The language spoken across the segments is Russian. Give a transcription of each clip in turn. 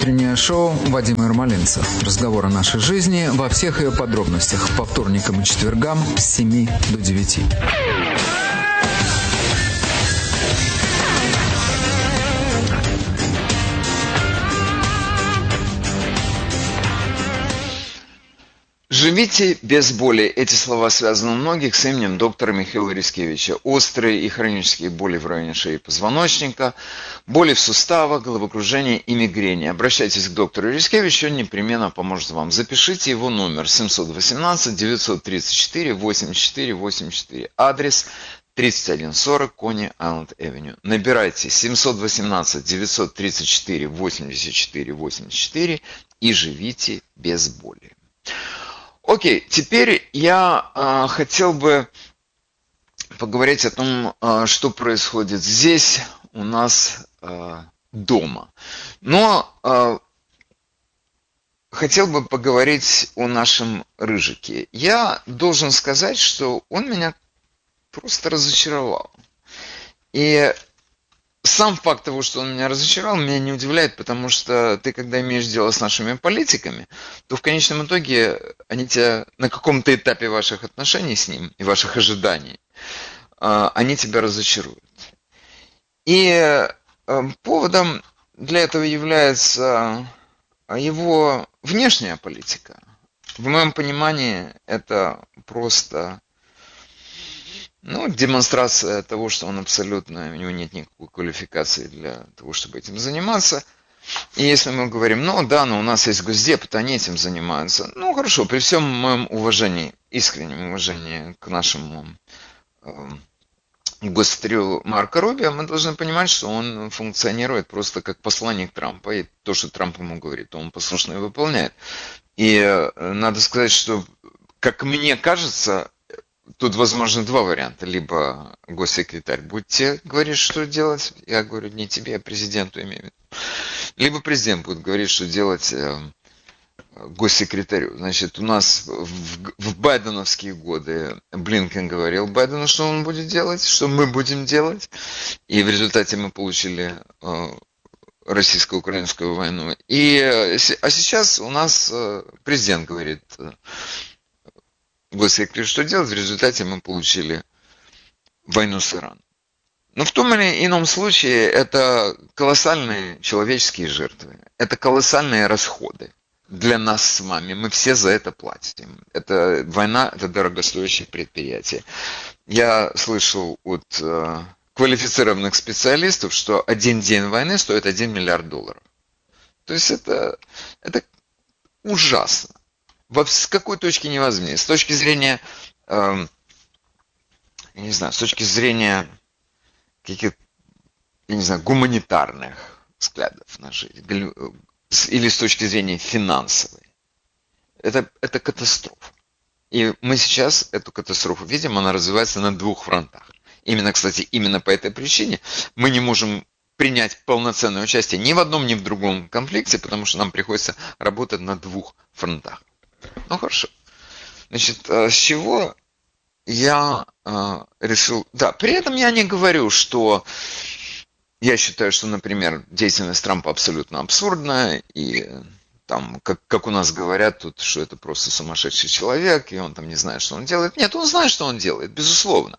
Утреннее шоу Вадима Ермолинца. Разговор о нашей жизни во всех ее подробностях. По вторникам и четвергам с 7 до 9. Живите без боли. Эти слова связаны у многих с именем доктора Михаила Рискевича. Острые и хронические боли в районе шеи и позвоночника, боли в суставах, головокружение и мигрени. Обращайтесь к доктору Рискевичу, он непременно поможет вам. Запишите его номер 718-934-8484. Адрес 3140 Кони Айленд Авеню. Набирайте 718-934-8484 и живите без боли. Окей, теперь я хотел бы поговорить о том, что происходит здесь у нас дома. Но хотел бы поговорить о нашем Рыжике. Я должен сказать, что он меня просто разочаровал. И сам факт того, что он меня разочаровал, меня не удивляет, потому что ты, когда имеешь дело с нашими политиками, то в конечном итоге они тебя на каком-то этапе ваших отношений с ним и ваших ожиданий, они тебя разочаруют. И поводом для этого является его внешняя политика. В моем понимании это просто... демонстрация того, что он абсолютно, у него нет никакой квалификации для того, чтобы этим заниматься. И если мы говорим, но у нас есть Госдеп, то они этим занимаются. Хорошо, при всем моем уважении, искреннем уважении к нашему гострю Марко Рубио, мы должны понимать, что он функционирует просто как посланник Трампа. И то, что Трамп ему говорит, то он послушно и выполняет. И надо сказать, что, как мне кажется, тут возможно два варианта. Либо госсекретарь будет тебе говорить, что делать. Я говорю не тебе, а президенту имею в виду. Либо президент будет говорить, что делать госсекретарю. Значит, у нас в байденовские годы Блинкен говорил Байдену, что он будет делать, что мы будем делать. И в результате мы получили российско-украинскую войну. А сейчас у нас президент говорит... госсекретарь, что делать, в результате мы получили войну с Ираном. Но в том или ином случае это колоссальные человеческие жертвы, это колоссальные расходы для нас с вами, мы все за это платим. Это война, это дорогостоящее предприятие. Я слышал от квалифицированных специалистов, что один день войны стоит $1 миллиард. То есть это ужасно. С какой точки не возьми? С точки зрения, с точки зрения каких-то, гуманитарных взглядов на жизнь, или с точки зрения финансовой. Это катастрофа. И мы сейчас эту катастрофу видим, она развивается на двух фронтах. Именно по этой причине мы не можем принять полноценное участие ни в одном, ни в другом конфликте, потому что нам приходится работать на двух фронтах. Хорошо. Значит, с чего я решил... при этом я не говорю, что я считаю, что, например, деятельность Трампа абсолютно абсурдна, и там, как у нас говорят тут, что это просто сумасшедший человек, и он там не знает, что он делает. Нет, он знает, что он делает, безусловно.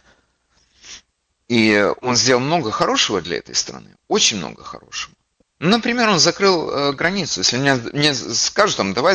И он сделал много хорошего для этой страны, очень много хорошего. Например, он закрыл границу. Если мне скажут, давай,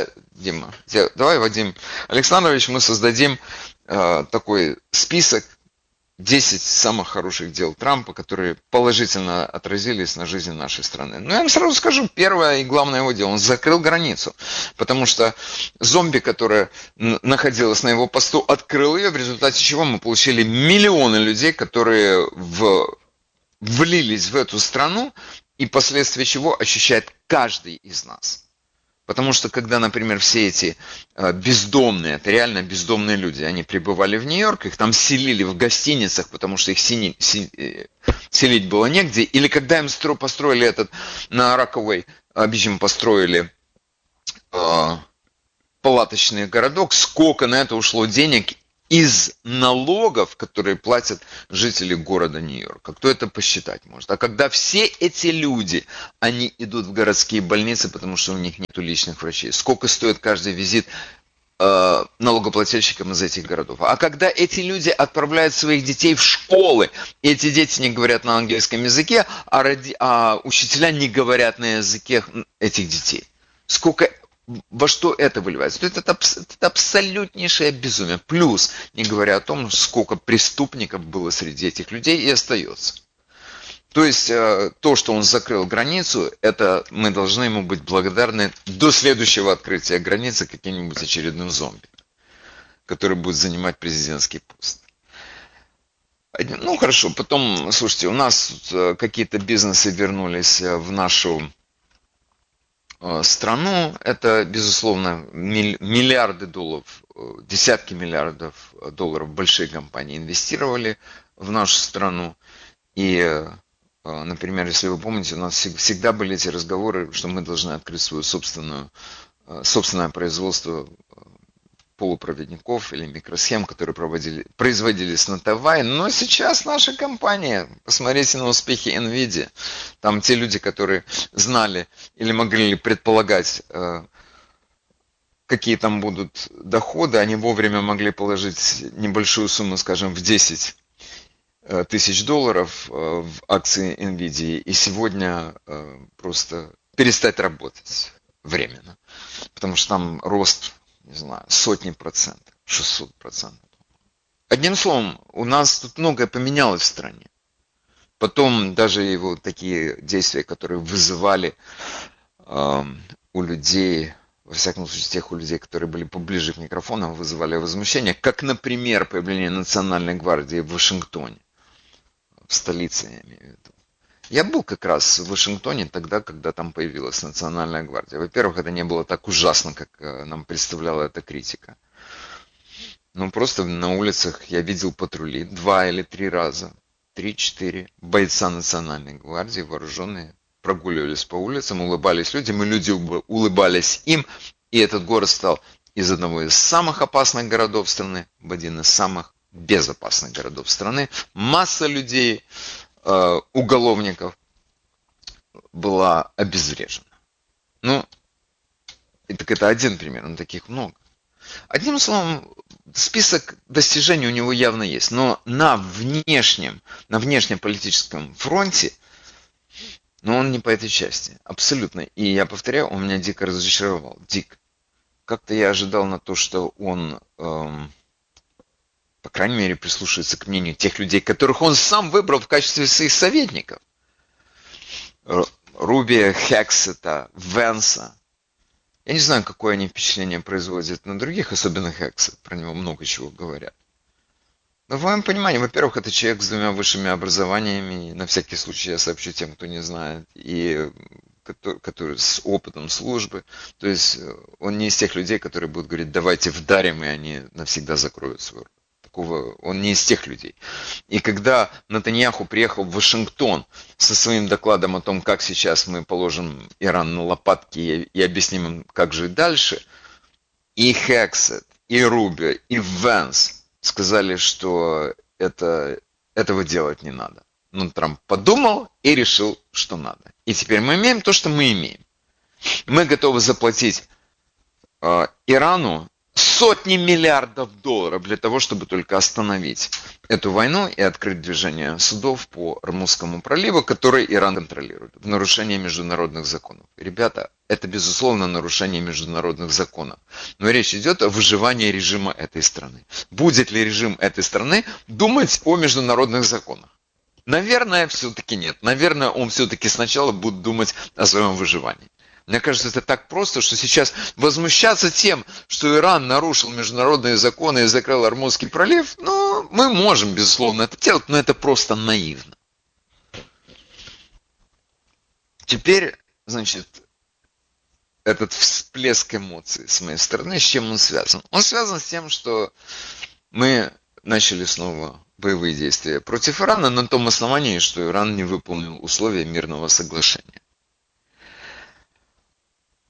Вадим Александрович, мы создадим такой список 10 самых хороших дел Трампа, которые положительно отразились на жизни нашей страны. Я вам сразу скажу, первое и главное его дело, он закрыл границу. Потому что зомби, которая находилась на его посту, открыл ее, в результате чего мы получили миллионы людей, которые влились в эту страну, и последствия чего ощущает каждый из нас. Потому что когда, например, все эти бездомные, это реально бездомные люди, они прибывали в Нью-Йорк, их там селили в гостиницах, потому что их селить было негде. Или когда им построили на Рокавей, построили палаточный городок, сколько на это ушло денег из налогов, которые платят жители города Нью-Йорка. Кто это посчитать может? А когда все эти люди, они идут в городские больницы, потому что у них нет личных врачей. Сколько стоит каждый визит налогоплательщикам из этих городов? А когда эти люди отправляют своих детей в школы, и эти дети не говорят на английском языке, а учителя не говорят на языке этих детей. Во что это выливается? Это абсолютнейшее безумие. Плюс, не говоря о том, сколько преступников было среди этих людей и остается. То есть, то, что он закрыл границу, это мы должны ему быть благодарны до следующего открытия границы каким-нибудь очередным зомби, который будет занимать президентский пост. Ну, хорошо, потом, слушайте, у нас тут какие-то бизнесы вернулись в нашу страну. Это, безусловно, миллиарды долларов, десятки миллиардов долларов большие компании инвестировали в нашу страну. И, например, если вы помните, у нас всегда были эти разговоры, что мы должны открыть свое собственное производство полупроводников или микросхем, которые производились на Тайване. Но сейчас наша компания, посмотрите на успехи NVIDIA, там те люди, которые знали или могли предполагать, какие там будут доходы, они вовремя могли положить небольшую сумму, скажем, в 10 тысяч долларов в акции NVIDIA и сегодня просто перестать работать временно, потому что там рост, не знаю, сотни процентов, 600%. Одним словом, у нас тут многое поменялось в стране. Потом даже его такие действия, которые вызывали у людей, во всяком случае тех у людей, которые были поближе к микрофонам, вызывали возмущение, как, например, появление Национальной гвардии в Вашингтоне, в столице, я имею в виду. Я был как раз в Вашингтоне тогда, когда там появилась Национальная гвардия. Во-первых, это не было так ужасно, как нам представляла эта критика. Ну, просто на улицах я видел патрули 2 или 3 раза, 3-4 бойца Национальной гвардии, вооруженные, прогуливались по улицам, улыбались людям, и люди улыбались им. И этот город стал из одного из самых опасных городов страны в один из самых безопасных городов страны. Масса людей, уголовников была обезврежена. Ну, и так это один пример, но таких много. Одним словом, список достижений у него явно есть, но на внешнеполитическом фронте, но он не по этой части, абсолютно. И я повторяю, он меня дико разочаровал, дико. Как-то я ожидал на то, что он, по крайней мере, прислушивается к мнению тех людей, которых он сам выбрал в качестве своих советников. Рубия, Хексета, Венса. Я не знаю, какое они впечатление производят на других, особенно Хексет, про него много чего говорят. Но в моем понимании, во-первых, это человек с 2 высшими образованиями, на всякий случай я сообщу тем, кто не знает, и который с опытом службы. То есть он не из тех людей, которые будут говорить, давайте вдарим, и они навсегда закроют свой рот. Он не из тех людей. И когда Нетаньяху приехал в Вашингтон со своим докладом о том, как сейчас мы положим Иран на лопатки и объясним им, как жить дальше, и Хексет, и Рубио, и Венс сказали, что этого делать не надо. Но Трамп подумал и решил, что надо. И теперь мы имеем то, что мы имеем. Мы готовы заплатить Ирану сотни миллиардов долларов для того, чтобы только остановить эту войну и открыть движение судов по Ормузскому проливу, который Иран контролирует, в нарушении международных законов. Ребята, это безусловно нарушение международных законов. Но речь идет о выживании режима этой страны. Будет ли режим этой страны думать о международных законах? Наверное, все-таки нет. Наверное, он все-таки сначала будет думать о своем выживании. Мне кажется, это так просто, что сейчас возмущаться тем, что Иран нарушил международные законы и закрыл Ормузский пролив, ну, мы можем, безусловно, это делать, но это просто наивно. Теперь, значит, этот всплеск эмоций с моей стороны, с чем он связан? Он связан с тем, что мы начали снова боевые действия против Ирана на том основании, что Иран не выполнил условия мирного соглашения.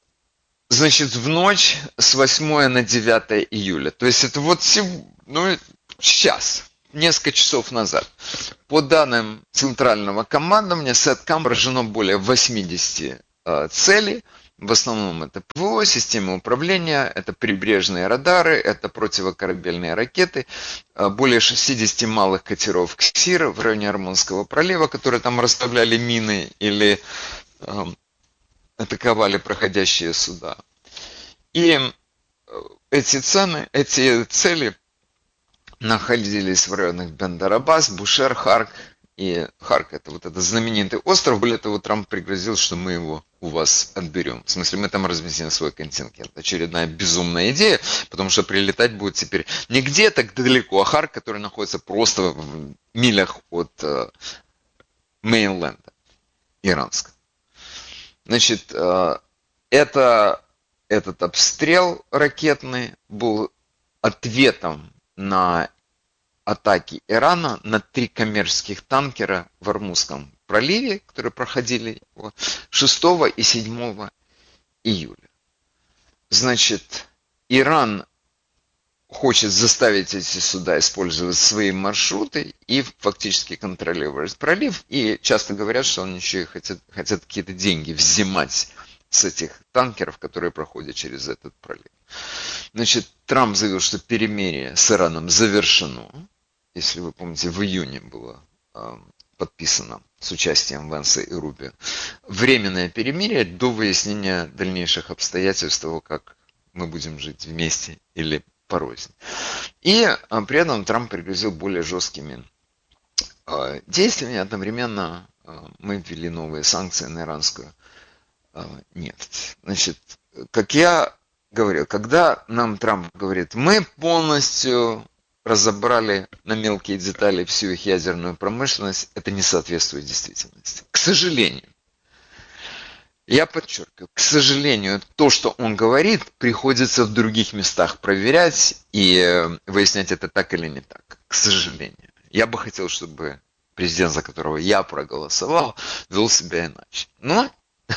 Значит, в ночь с 8 на 9 июля. То есть это вот сейчас, несколько часов назад, по данным Центрального командования, SATCOM поражено более 80 целей. В основном это ПВО, системы управления, это прибрежные радары, это противокорабельные ракеты, более 60 малых катеров КСИР в районе Армунского пролива, которые там расставляли мины или атаковали проходящие суда. И эти цели находились в районах Бендар-Аббас, Бушер, Харк. И Харк — это вот этот знаменитый остров. Более того, Трамп пригрозил, что мы его у вас отберем. В смысле, мы там разместим свой контингент. Очередная безумная идея, потому что прилетать будет теперь не где-то далеко, а Харк, который находится просто в милях от мейнленда иранского. Значит, этот обстрел ракетный был ответом на атаки Ирана на 3 коммерческих танкера в Ормузском проливе, которые проходили 6 и 7 июля. Значит, Иран хочет заставить эти суда использовать свои маршруты и фактически контролировать пролив. И часто говорят, что они еще и хотят какие-то деньги взимать с этих танкеров, которые проходят через этот пролив. Значит, Трамп заявил, что перемирие с Ираном завершено. Если вы помните, в июне было подписано с участием Венса и Рубио временное перемирие до выяснения дальнейших обстоятельств того, как мы будем жить вместе или порознь. И при этом Трамп пригрозил более жесткими действиями. Одновременно мы ввели новые санкции на иранскую нефть. Значит, как я говорил, когда нам Трамп говорит, мы полностью разобрали на мелкие детали всю их ядерную промышленность, это не соответствует действительности. К сожалению. Я подчеркиваю, к сожалению, то, что он говорит, приходится в других местах проверять и выяснять, это так или не так. К сожалению. Я бы хотел, чтобы президент, за которого я проголосовал, вел себя иначе. Но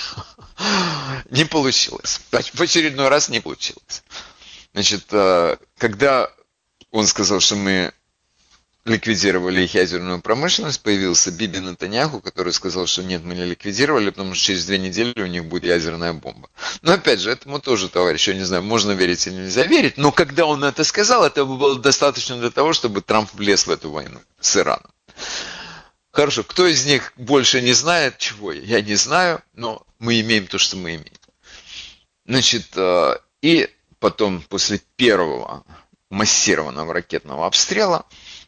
не получилось. В очередной раз не получилось. Значит, когда он сказал, что мы ликвидировали их ядерную промышленность, появился Биби Нетаньяху, который сказал, что нет, мы не ликвидировали, потому что через 2 недели у них будет ядерная бомба. Но опять же, этому тоже, товарищ, я не знаю, можно верить или нельзя верить, но когда он это сказал, это было достаточно для того, чтобы Трамп влез в эту войну с Ираном. Хорошо, кто из них больше не знает, чего я не знаю, но мы имеем то, что мы имеем. Значит, и потом, после первого массированного ракетного обстрела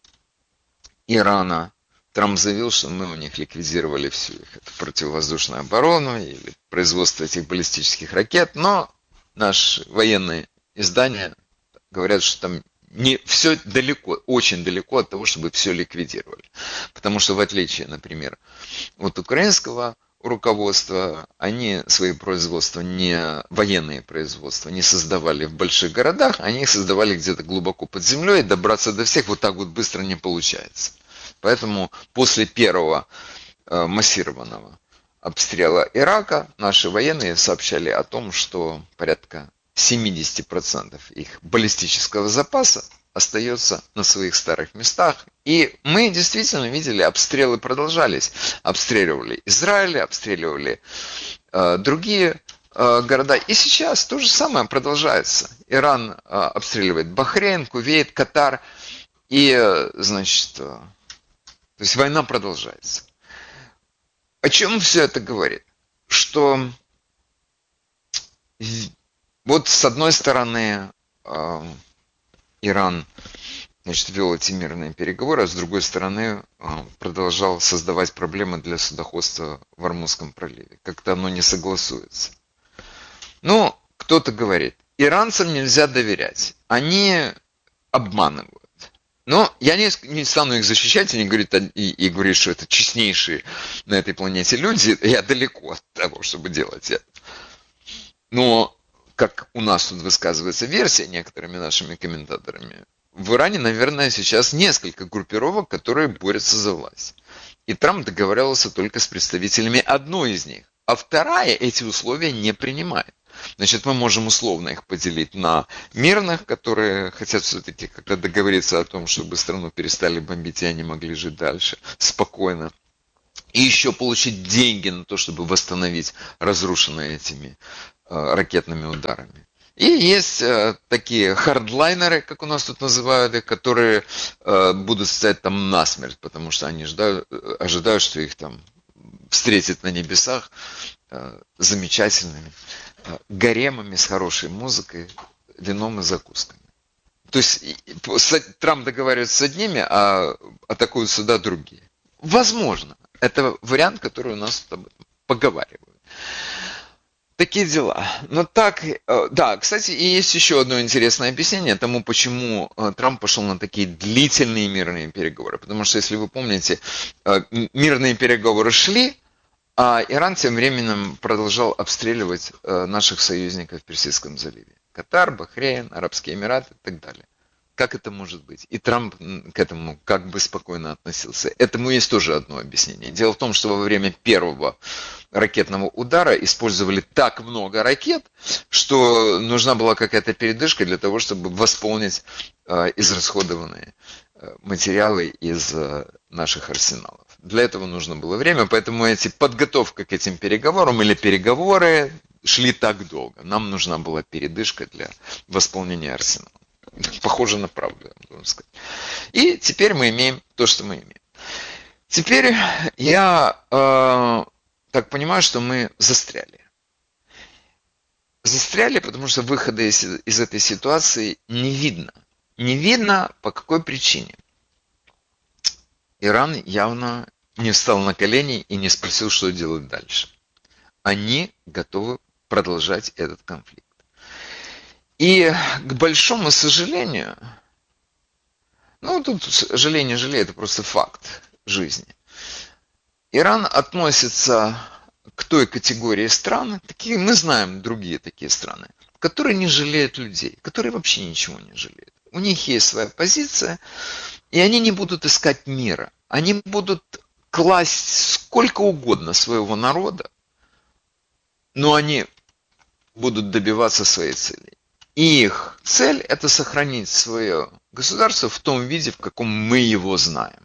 Ирана, Трамп заявил, что мы у них ликвидировали всю их противовоздушную оборону или производство этих баллистических ракет, но наши военные издания говорят, что там не все далеко, очень далеко от того, чтобы все ликвидировали. Потому что в отличие, например, от украинского руководства, они свои производства, военные производства, не создавали в больших городах, они их создавали где-то глубоко под землей, и добраться до всех вот так вот быстро не получается. Поэтому после первого массированного обстрела Ирака наши военные сообщали о том, что порядка 70% их баллистического запаса остается на своих старых местах. И мы действительно видели, обстрелы продолжались. Обстреливали Израиль, обстреливали другие города. И сейчас то же самое продолжается. Иран обстреливает Бахрейн, Кувейт, Катар. И, значит, то есть война продолжается. О чем все это говорит? Что вот с одной стороны Иран, значит, вел эти мирные переговоры, а с другой стороны продолжал создавать проблемы для судоходства в Ормузском проливе. Как-то оно не согласуется. Ну, кто-то говорит, иранцам нельзя доверять, они обманывают. Но я не стану их защищать и говорить, что это честнейшие на этой планете люди. Я далеко от того, чтобы делать это. Но, как у нас тут высказывается версия некоторыми нашими комментаторами, в Иране, наверное, сейчас несколько группировок, которые борются за власть. И Трамп договаривался только с представителями одной из них. А вторая эти условия не принимает. Значит, мы можем условно их поделить на мирных, которые хотят все-таки как-то договориться о том, чтобы страну перестали бомбить, и они могли жить дальше спокойно. И еще получить деньги на то, чтобы восстановить разрушенные этими ракетными ударами. И есть такие хардлайнеры, как у нас тут называют их, которые будут стоять там насмерть, потому что они ожидают, что их там встретят на небесах замечательными гаремами с хорошей музыкой, вином и закусками. То есть Трамп договаривается с одними, а атакуют сюда другие. Возможно. Это вариант, который у нас поговаривают. Такие дела. Но так, да, кстати, и есть еще одно интересное объяснение тому, почему Трамп пошел на такие длительные мирные переговоры. Потому что, если вы помните, мирные переговоры шли, а Иран тем временем продолжал обстреливать наших союзников в Персидском заливе. Катар, Бахрейн, Арабские Эмираты и так далее. Как это может быть? И Трамп к этому как бы спокойно относился. Этому есть тоже одно объяснение. Дело в том, что во время первого ракетного удара использовали так много ракет, что нужна была какая-то передышка для того, чтобы восполнить израсходованные материалы из наших арсеналов. Для этого нужно было время, поэтому подготовка к этим переговорам или переговоры шли так долго. Нам нужна была передышка для восполнения арсенала. Похоже на правду, я должен сказать. И теперь мы имеем то, что мы имеем. Теперь я так понимаю, что мы застряли. Застряли, потому что выхода из этой ситуации не видно. Не видно по какой причине. Иран явно не встал на колени и не спросил, что делать дальше. Они готовы продолжать этот конфликт. И к большому сожалению, тут жаление, это просто факт жизни. Иран относится к той категории стран, такие мы знаем другие такие страны, которые не жалеют людей, которые вообще ничего не жалеют. У них есть своя позиция, и они не будут искать мира. Они будут класть сколько угодно своего народа, но они будут добиваться своей цели. И их цель – это сохранить свое государство в том виде, в каком мы его знаем.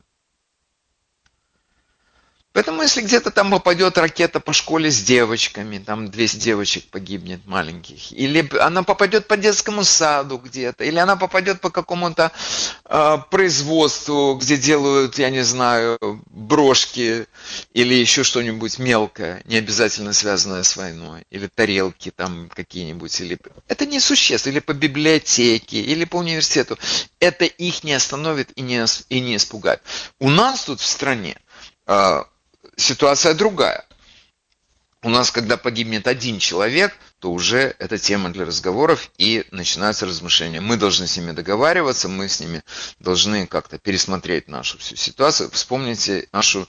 Поэтому, если где-то там попадет ракета по школе с девочками, там 200 девочек погибнет маленьких, или она попадет по детскому саду где-то, или она попадет по какому-то производству, где делают, я не знаю, брошки, или еще что-нибудь мелкое, не обязательно связанное с войной, или тарелки там какие-нибудь, или это не существенно, или по библиотеке, или по университету, это их не остановит и не испугает. У нас тут в стране ситуация другая. У нас, когда погибнет один человек, то уже это тема для разговоров и начинаются размышления. Мы должны с ними договариваться, мы с ними должны как-то пересмотреть нашу всю ситуацию. Вспомните нашу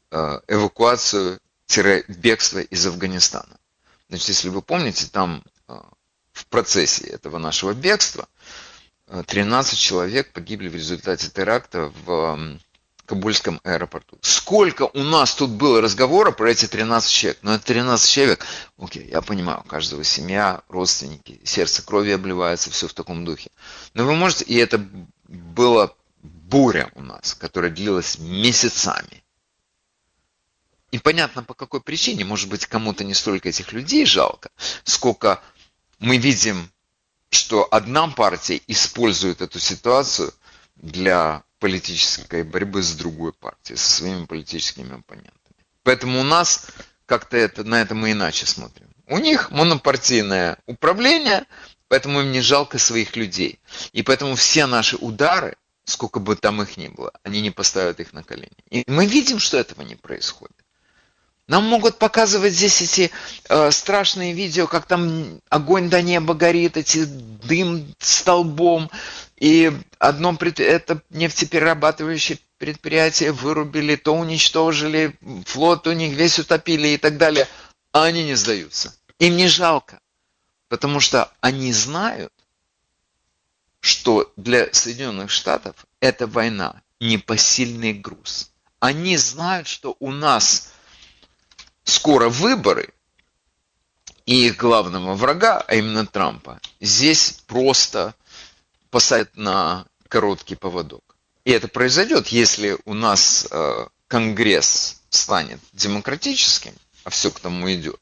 эвакуацию-бегство из Афганистана. Значит, если вы помните, там в процессе этого нашего бегства 13 человек погибли в результате теракта в Кабульском аэропорту. Сколько у нас тут было разговора про эти 13 человек? Но это 13 человек. Окей, я понимаю, у каждого семья, родственники, сердце крови обливается, все в таком духе. Но вы можете, и это была буря у нас, которая длилась месяцами. И понятно, по какой причине. Может быть, кому-то не столько этих людей жалко, сколько мы видим, что одна партия использует эту ситуацию для политической борьбы с другой партией, со своими политическими оппонентами. Поэтому у нас как-то на это мы иначе смотрим. У них монопартийное управление, поэтому им не жалко своих людей. И поэтому все наши удары, сколько бы там их ни было, они не поставят их на колени. И мы видим, что этого не происходит. Нам могут показывать здесь эти страшные видео, как там огонь до неба горит, эти дым столбом. И это нефтеперерабатывающее предприятие вырубили, то уничтожили, флот у них весь утопили и так далее. А они не сдаются. Им не жалко. Потому что они знают, что для Соединенных Штатов эта война непосильный груз. Они знают, что у нас скоро выборы, и их главного врага, а именно Трампа, здесь просто посадят на короткий поводок. И это произойдет, если у нас Конгресс станет демократическим, а все к тому идет,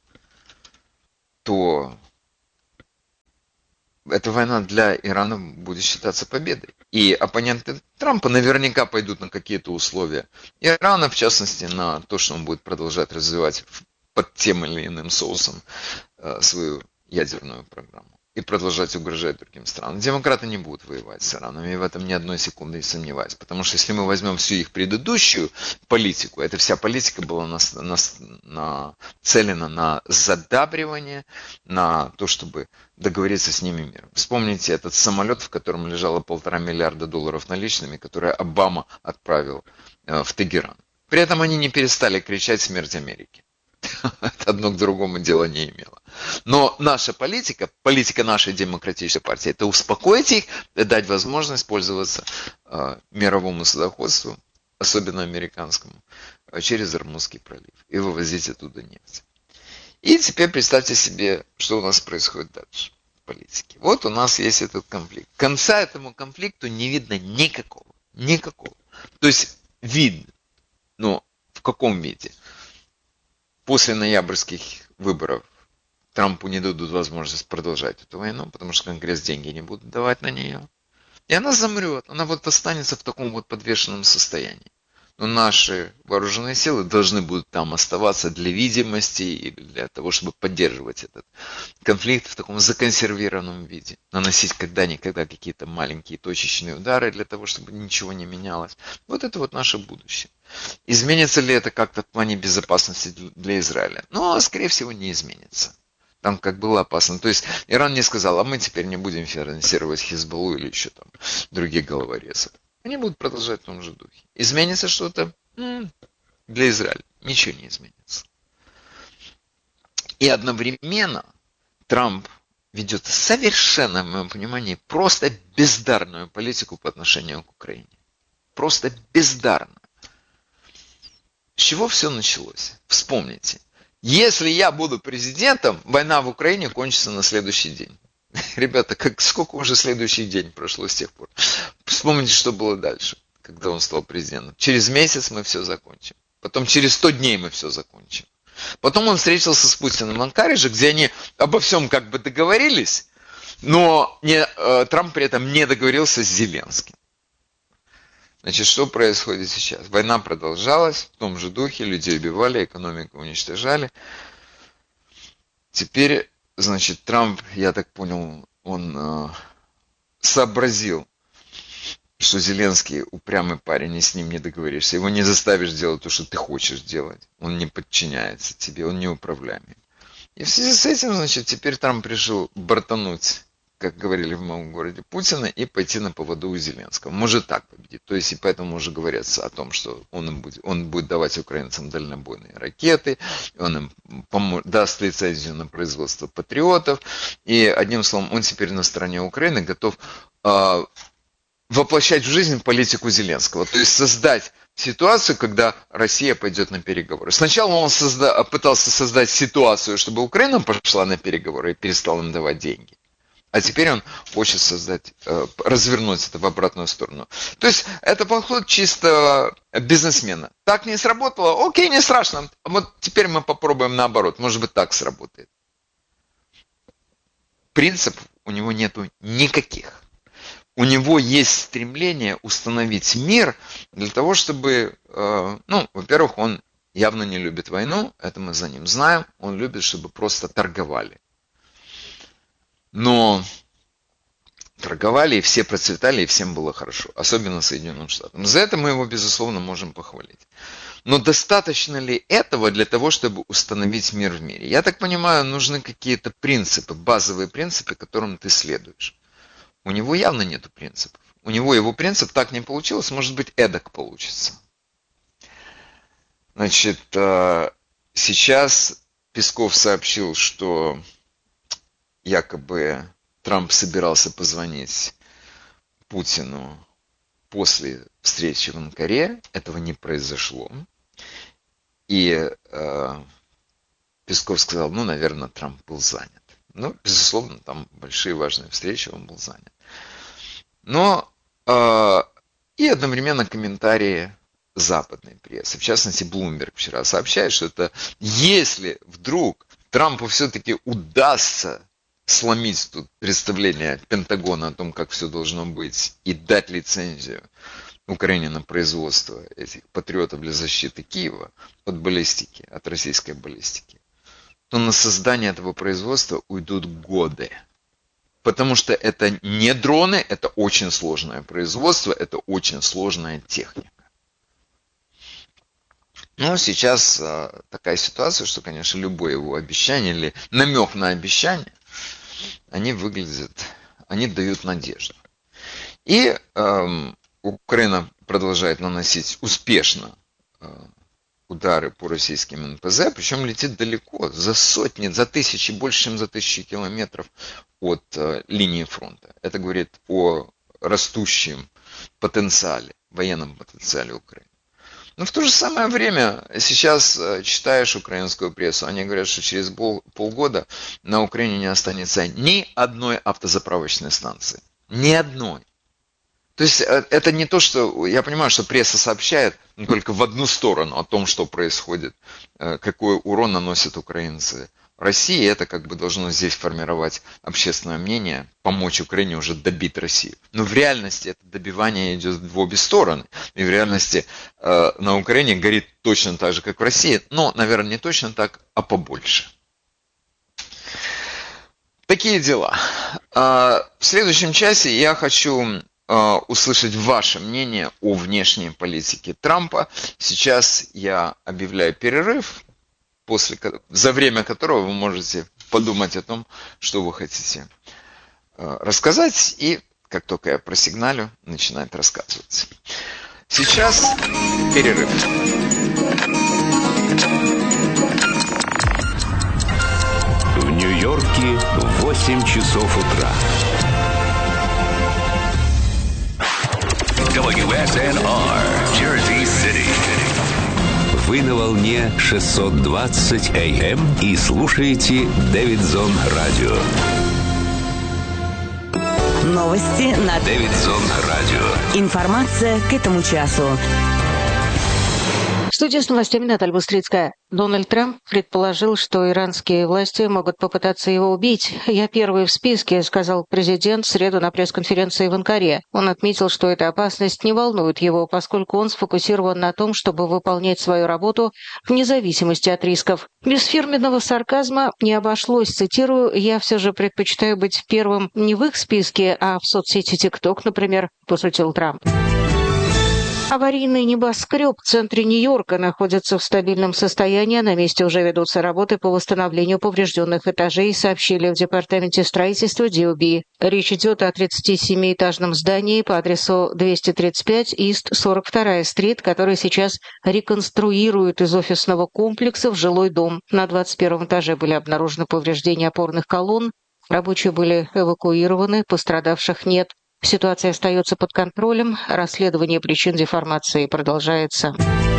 то эта война для Ирана будет считаться победой. И оппоненты Трампа наверняка пойдут на какие-то условия Ирана, в частности, на то, что он будет продолжать развивать под тем или иным соусом свою ядерную программу и продолжать угрожать другим странам. Демократы не будут воевать с Ираном, и в этом ни одной секунды не сомневаюсь. Потому что если мы возьмем всю их предыдущую политику, эта вся политика была нацелена на задабривание, на то, чтобы договориться с ними миром. Вспомните этот самолет, в котором лежало $1,5 миллиарда наличными, которые Обама отправил в Тегеран. При этом они не перестали кричать «Смерть Америке». Это одно к другому дело не имело. Но наша политика, политика нашей демократической партии, это успокоить их, дать возможность пользоваться мировому судоходству, особенно американскому, через Ормузский пролив и вывозить оттуда нефть. И теперь представьте себе, что у нас происходит дальше в политике. Вот у нас есть этот конфликт. Конца этому конфликту не видно никакого. Никакого. То есть видно, но в каком виде? После ноябрьских выборов Трампу не дадут возможность продолжать эту войну, потому что Конгресс деньги не будет давать на нее. И она замрет, она вот останется в таком вот подвешенном состоянии. Но наши вооруженные силы должны будут там оставаться для видимости и для того, чтобы поддерживать этот конфликт в таком законсервированном виде. Наносить когда-никогда какие-то маленькие точечные удары для того, чтобы ничего не менялось. Вот это вот наше будущее. Изменится ли это как-то в плане безопасности для Израиля? Но, скорее всего, не изменится. Там как было опасно. То есть Иран не сказал, а мы теперь не будем финансировать Хизбаллу или еще там других головорезов. Они будут продолжать в том же духе. Изменится что-то? Для Израиля ничего не изменится. И одновременно Трамп ведет совершенно, в моем понимании, просто бездарную политику по отношению к Украине. Просто бездарно. С чего все началось? Вспомните. Если я буду президентом, война в Украине кончится на следующий день. Ребята, сколько уже следующий день прошло с тех пор? Вспомните, что было дальше, когда он стал президентом. Через месяц мы все закончим. Потом через 100 дней мы все закончим. Потом он встретился с Путиным в Анкаре, где они обо всем как бы договорились, но Трамп при этом не договорился с Зеленским. Значит, что происходит сейчас? Война продолжалась в том же духе, людей убивали, экономику уничтожали. Теперь, значит, Трамп, я так понял, он сообразил, что Зеленский упрямый парень, и с ним не договоришься. Его не заставишь делать то, что ты хочешь делать. Он не подчиняется тебе, он неуправляемый. И в связи с этим, значит, теперь Трамп решил бортануть, как говорили в моем городе, Путина и пойти на поводу у Зеленского. Может так победить. То есть и поэтому уже говорится о том, что он будет давать украинцам дальнобойные ракеты, он им даст лицензию на производство патриотов. И одним словом, он теперь на стороне Украины готов воплощать в жизнь политику Зеленского. То есть создать ситуацию, когда Россия пойдет на переговоры. Сначала он пытался создать ситуацию, чтобы Украина пошла на переговоры и перестала им давать деньги. А теперь он хочет развернуть это в обратную сторону. То есть это подход чисто бизнесмена. Так не сработало, окей, не страшно. Вот теперь мы попробуем наоборот. Может быть, так сработает. Принципов у него нету никаких. У него есть стремление установить мир для того, чтобы, во-первых, он явно не любит войну, это мы за ним знаем. Он любит, чтобы просто торговали. Но торговали, и все процветали, и всем было хорошо. Особенно Соединенным Штатам. За это мы его, безусловно, можем похвалить. Но достаточно ли этого для того, чтобы установить мир в мире? Я так понимаю, нужны какие-то принципы, базовые принципы, которым ты следуешь. У него явно нет принципов. У него его принцип так не получилось, может быть, эдак получится. Значит, сейчас Песков сообщил, что якобы Трамп собирался позвонить Путину после встречи в Анкаре. Этого не произошло. И Песков сказал, наверное, Трамп был занят. Безусловно, там большие важные встречи, он был занят. Но и одновременно комментарии западной прессы. В частности, Bloomberg вчера сообщает, что это если вдруг Трампу все-таки удастся сломить тут представление Пентагона о том, как все должно быть, и дать лицензию Украине на производство этих патриотов для защиты Киева от баллистики, от российской баллистики, то на создание этого производства уйдут годы. Потому что это не дроны, это очень сложное производство, это очень сложная техника. Но сейчас такая ситуация, что, конечно, любое его обещание или намек на обещание, они дают надежду. И Украина продолжает наносить успешно удары по российским НПЗ, причем летит далеко, за тысячи, больше, чем за 1000 километров от линии фронта. Это говорит о растущем потенциале, военном потенциале Украины. Но в то же самое время, сейчас читаешь украинскую прессу, они говорят, что через полгода на Украине не останется ни одной автозаправочной станции. Ни одной. То есть это не то, что... Я понимаю, что пресса сообщает только в одну сторону о том, что происходит, какой урон наносят украинцы России. Это как бы должно здесь формировать общественное мнение, помочь Украине уже добить Россию. Но в реальности это добивание идет в обе стороны. И в реальности на Украине горит точно так же, как в России. Но, наверное, не точно так, а побольше. Такие дела. В следующем часе я хочу услышать ваше мнение о внешней политике Трампа. Сейчас я объявляю перерыв, за время которого вы можете подумать о том, что вы хотите рассказать, и как только я просигналю, начинает рассказываться. Сейчас перерыв. В Нью-Йорке 8 часов утра. WSNR, Jersey City. Вы на волне 620 AM и слушаете Дэвидсон Радио. Новости на Дэвидсон Радио. Информация к этому часу. В студии с новостями Наталья Быстрицкая. Дональд Трамп предположил, что иранские власти могут попытаться его убить. «Я первый в списке», — сказал президент в среду на пресс-конференции в Анкаре. Он отметил, что эта опасность не волнует его, поскольку он сфокусирован на том, чтобы выполнять свою работу вне зависимости от рисков. Без фирменного сарказма не обошлось, цитирую, «Я все же предпочитаю быть первым не в их списке, а в соцсети TikTok, например», — пошутил Трамп. Аварийный небоскреб в центре Нью-Йорка находится в стабильном состоянии. На месте уже ведутся работы по восстановлению поврежденных этажей, сообщили в департаменте строительства DOB. Речь идет о 37-этажном здании по адресу 235 East 42-я стрит, который сейчас реконструируют из офисного комплекса в жилой дом. На 21-м этаже были обнаружены повреждения опорных колонн. Рабочие были эвакуированы, пострадавших нет. Ситуация остается под контролем, расследование причин деформации продолжается.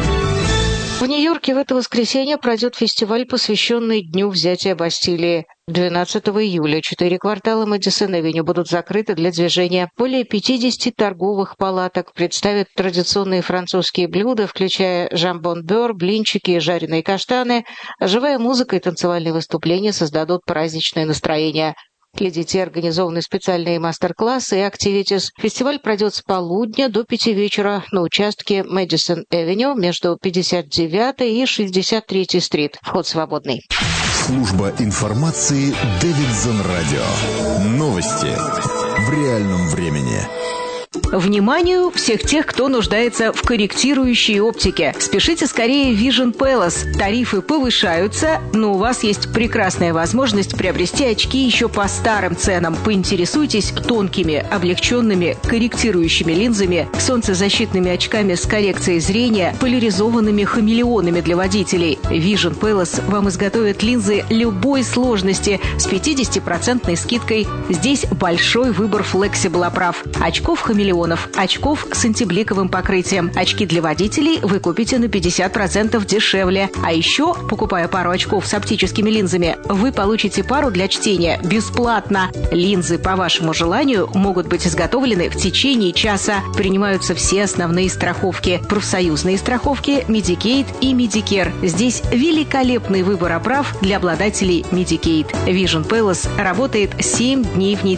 В Нью-Йорке в это воскресенье пройдет фестиваль, посвященный Дню взятия Бастилии. 12 июля 4 квартала Мэдисон-авеню будут закрыты для движения. Более 50 торговых палаток представят традиционные французские блюда, включая жамбон-бёр, блинчики и жареные каштаны. Живая музыка и танцевальные выступления создадут праздничное настроение. Для детей организованы специальные мастер-классы и активитис. Фестиваль пройдет с полудня до 5 вечера на участке Мэдисон-авеню между 59-й и 63-й стрит. Вход свободный. Служба информации Дэвидсон Радио. Новости в реальном времени. Вниманию всех тех, кто нуждается в корректирующей оптике. Спешите скорее в Vision Palace. Тарифы повышаются, но у вас есть прекрасная возможность приобрести очки еще по старым ценам. Поинтересуйтесь тонкими, облегченными, корректирующими линзами, солнцезащитными очками с коррекцией зрения, поляризованными хамелеонами для водителей. Vision Palace вам изготовит линзы любой сложности с 50% скидкой. Здесь большой выбор флексибл оправ. Очков хамелеон миллионов очков с антибликовым покрытием. Очки для водителей вы купите на 50% дешевле. А еще, покупая пару очков с оптическими линзами, вы получите пару для чтения бесплатно. Линзы по вашему желанию могут быть изготовлены в течение часа. Принимаются все основные страховки. Профсоюзные страховки, Medicaid и Medicare. Здесь великолепный выбор оправ для обладателей Medicaid. Vision Palace работает 7 дней в неделю.